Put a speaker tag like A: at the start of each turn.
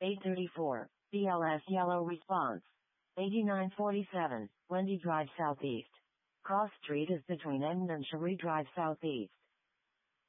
A: 834. BLS yellow response. 8947. Wendy Drive Southeast. Cross Street is between Emden and Cherie Drive Southeast.